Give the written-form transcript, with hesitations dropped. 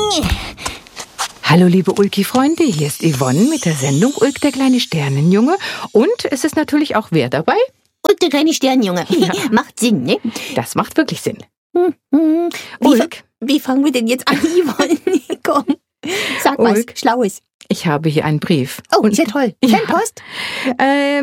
Hallo liebe Ulki-Freunde, hier ist Yvonne mit der Sendung Ulk, der kleine Sternenjunge. Und es ist natürlich auch wer dabei? Ulk, der kleine Sternenjunge. Ja. Macht Sinn, ne? Das macht wirklich Sinn. Ulk. Wie fangen wir denn jetzt an, Yvonne? Komm, sag was Ulk. Schlaues. Ich habe hier einen Brief. Oh, ist ja toll. Ja. Fanpost?